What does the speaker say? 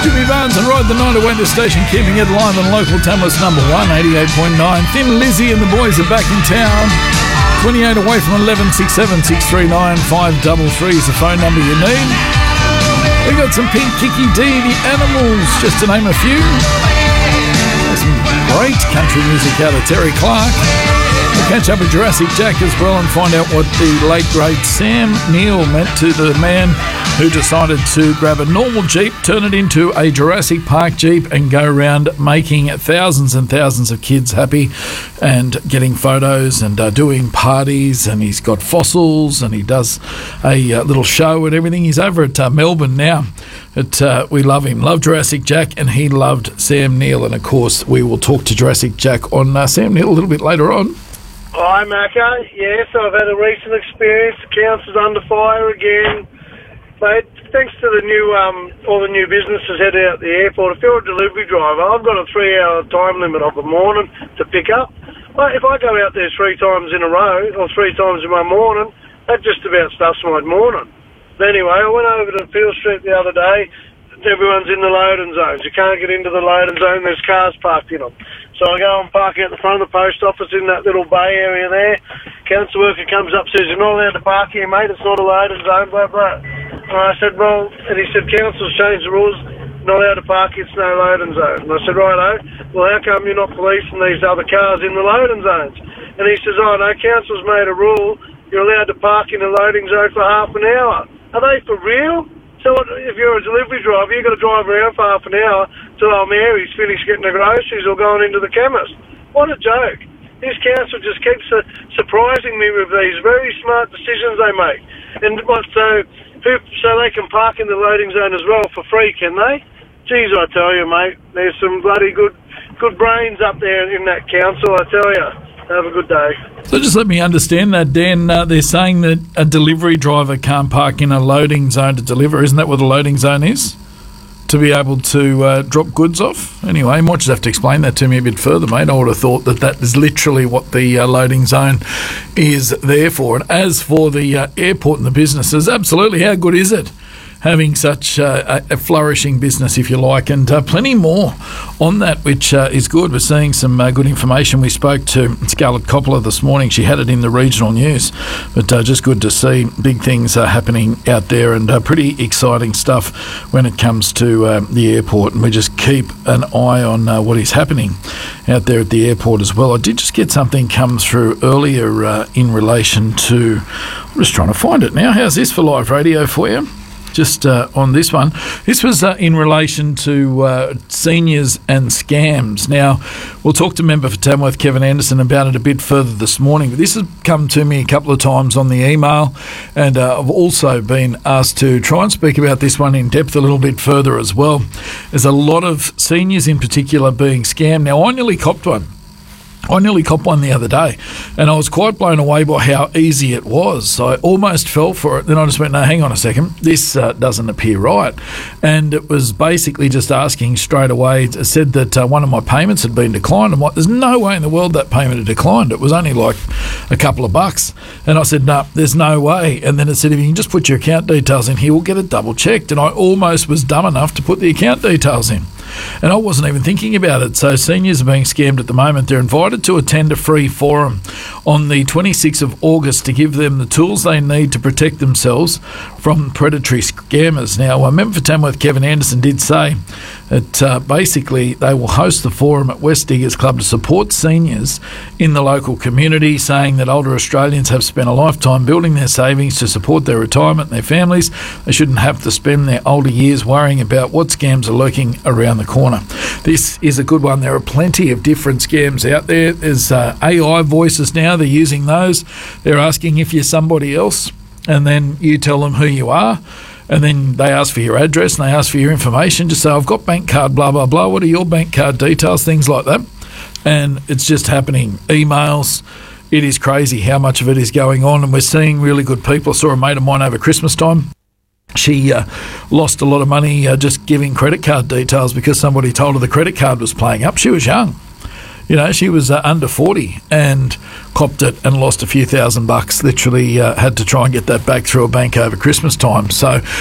Jimmy Barnes and Ride the Night at Winter Station, keeping it live on local Tamworth's number 1, 88.9. Thin Lizzy and the boys are back in town. 28 away from 11, 67 639 533 is the phone number you need. We got some Pink Kiki D, The Animals, just to name a few. Some great country music out of Terry Clark. We'll catch up with Jurassic Jack as well and find out what the late great Sam Neill meant to the man who decided to grab a normal Jeep, turn it into a Jurassic Park Jeep and go around making thousands and thousands of kids happy and getting photos and doing parties. And he's got fossils and he does a little show and everything. He's over at Melbourne now. We love him. Love Jurassic Jack, and he loved Sam Neill. And, of course, we will talk to Jurassic Jack on Sam Neill a little bit later on. Hi, Macca. Yes, I've had a recent experience. The council's under fire again. Mate, thanks to the new, all the new businesses heading out the airport, if you're a delivery driver, I've got a 3-hour time limit of the morning to pick up. But if I go out there 3 times in a row, or 3 times in my morning, that just about stuffs my morning. But anyway, I went over to Field Street the other day. Everyone's in the loading zones. You can't get into the loading zone. There's cars parked in them. So I go and park out the front of the post office in that little bay area there. Council worker comes up, says, "You're not allowed to park here, mate. It's not a loading zone, blah, blah." And I said, "Well," and he said, "Council's changed the rules. Not allowed to park. It's no loading zone." And I said, "Righto. Well, how come you're not policing these other cars in the loading zones?" And he says, "Oh, no, Council's made a rule. You're allowed to park in the loading zone for half an hour." Are they for real? So if you're a delivery driver, you've got to drive around for half an hour till old Mary's finished getting the groceries or going into the chemist. What a joke. This council just keeps surprising me with these very smart decisions they make. And so they can park in the loading zone as well for free, can they? Geez, I tell you, mate, there's some bloody good brains up there in that council, I tell you. Have a good day. So just let me understand that, Dan. They're saying that a delivery driver can't park in a loading zone to deliver. Isn't that what a loading zone is? To be able to drop goods off? Anyway, you might just have to explain that to me a bit further, mate. I would have thought that is literally what the loading zone is there for. And as for the airport and the businesses, absolutely, how good is it? Having such a flourishing business, if you like, and plenty more on that, which is good. We're seeing some good information. We spoke to Scarlett Coppola this morning. She had it in the regional news, but just good to see big things happening out there and pretty exciting stuff when it comes to the airport. And we just keep an eye on what is happening out there at the airport as well. I did just get something come through earlier in relation to... I'm just trying to find it now. How's this for live radio for you? Just on this one. This was in relation to seniors and scams. Now, we'll talk to member for Tamworth, Kevin Anderson, about it a bit further this morning. But this has come to me a couple of times on the email, and I've also been asked to try and speak about this one in depth a little bit further as well. There's a lot of seniors in particular being scammed. Now, I nearly copped one the other day, and I was quite blown away by how easy it was. I almost fell for it. Then I just went, no, hang on a second. This doesn't appear right. And it was basically just asking straight away. It said that one of my payments had been declined. I'm like, there's no way in the world that payment had declined. It was only like a couple of bucks. And I said, no, there's no way. And then it said, if you can just put your account details in here, we'll get it double checked. And I almost was dumb enough to put the account details in. And I wasn't even thinking about it. So seniors are being scammed at the moment. They're invited to attend a free forum on the 26th of August to give them the tools they need to protect themselves from predatory scammers. Now, a member for Tamworth, Kevin Anderson, did say that basically they will host the forum at West Diggers Club to support seniors in the local community, saying that older Australians have spent a lifetime building their savings to support their retirement and their families. They shouldn't have to spend their older years worrying about what scams are lurking around the corner. This is a good one. There are plenty of different scams out there. There's AI voices now. They're using those. They're asking if you're somebody else, and then you tell them who you are. And then they ask for your address and they ask for your information. Just say, I've got bank card, blah, blah, blah. What are your bank card details? Things like that. And it's just happening. Emails. It is crazy how much of it is going on. And we're seeing really good people. I saw a mate of mine over Christmas time. She lost a lot of money just giving credit card details because somebody told her the credit card was playing up. She was young. You know, she was under 40 and copped it and lost a few $1,000. Literally had to try and get that back through a bank over Christmas time. So